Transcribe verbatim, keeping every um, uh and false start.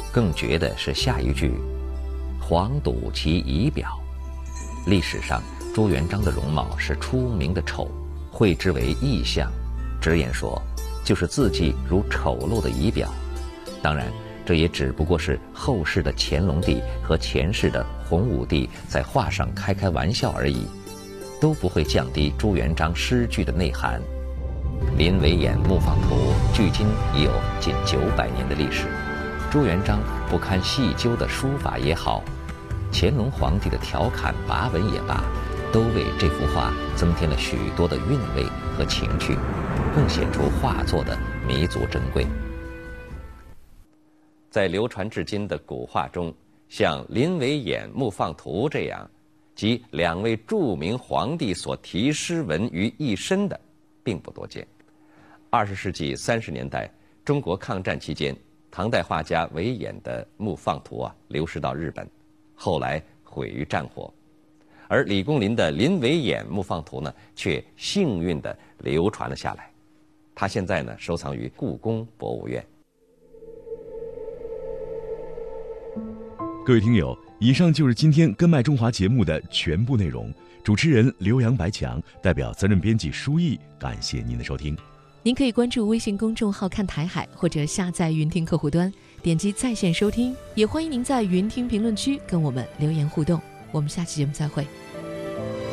更绝的是下一句黄赌其仪表。历史上朱元璋的容貌是出名的丑，绘之为异象，直言说就是字迹如丑陋的仪表。当然这也只不过是后世的乾隆帝和前世的洪武帝在画上开开玩笑而已，都不会降低朱元璋诗句的内涵。林维演木坊图距今已有近九百年的历史，朱元璋不堪细究的书法也好，乾隆皇帝的调侃拔文也罢，都为这幅画增添了许多的韵味和情趣，更显出画作的弥足珍贵。在流传至今的古画中，像林维演木坊图这样集两位著名皇帝所题诗文于一身的并不多见。二十世纪三十年代，中国抗战期间，唐代画家维演的木坊图啊流失到日本，后来毁于战火。而李公麟的林维演木坊图呢，却幸运地流传了下来。他现在呢收藏于故宫博物院。 各位听友，以上就是今天根脉中华节目的全部内容。主持人刘洋、白强代表责任编辑舒毅，感谢您的收听。 您可以关注微信公众号看台海，或者下载云听客户端，点击在线收听。也欢迎您在云听评论区跟我们留言互动。我们下期节目再会。